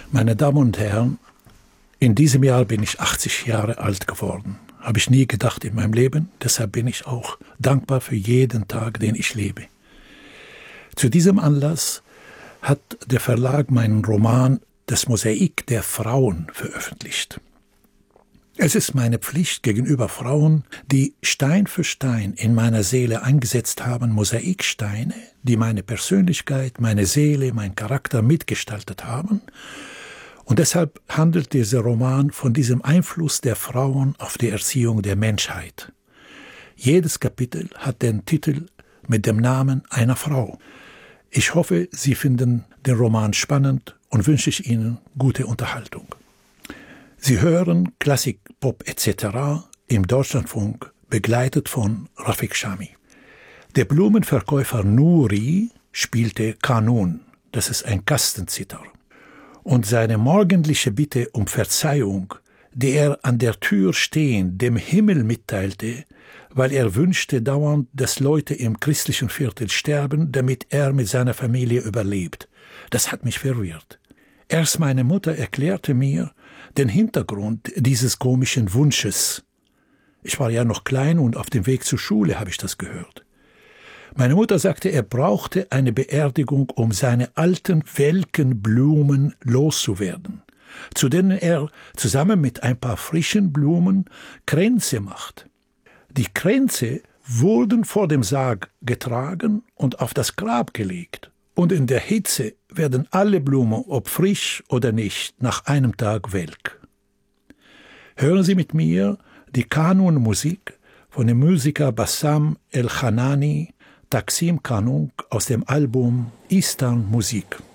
Meine Damen und Herren, in diesem Jahr bin ich 80 Jahre alt geworden. Habe ich nie gedacht in meinem Leben. Deshalb bin ich auch dankbar für jeden Tag, den ich lebe. Zu diesem Anlass hat der Verlag meinen Roman »Das Mosaik der Frauen« veröffentlicht. Es ist meine Pflicht gegenüber Frauen, die Stein für Stein in meiner Seele eingesetzt haben, Mosaiksteine, die meine Persönlichkeit, meine Seele, mein Charakter mitgestaltet haben. Und deshalb handelt dieser Roman von diesem Einfluss der Frauen auf die Erziehung der Menschheit. Jedes Kapitel hat den Titel mit dem Namen einer Frau. Ich hoffe, Sie finden den Roman spannend und wünsche ich Ihnen gute Unterhaltung. Sie hören Klassik, Pop etc. im Deutschlandfunk, begleitet von Rafik Shami. Der Blumenverkäufer Nuri spielte Kanun, das ist ein Kastenzither. Und seine morgendliche Bitte um Verzeihung, die er an der Tür stehend dem Himmel mitteilte, weil er wünschte dauernd, dass Leute im christlichen Viertel sterben, damit er mit seiner Familie überlebt. Das hat mich verwirrt. Erst meine Mutter erklärte mir den Hintergrund dieses komischen Wunsches. Ich war ja noch klein und auf dem Weg zur Schule habe ich das gehört. Meine Mutter sagte, er brauchte eine Beerdigung, um seine alten, welken Blumen loszuwerden, zu denen er zusammen mit ein paar frischen Blumen Kränze macht. Die Kränze wurden vor dem Sarg getragen und auf das Grab gelegt. Und in der Hitze werden alle Blumen, ob frisch oder nicht, nach einem Tag welk. Hören Sie mit mir die Kanun-Musik von dem Musiker Bassam El-Hanani, Taksim Kanun aus dem Album Eastern Musik.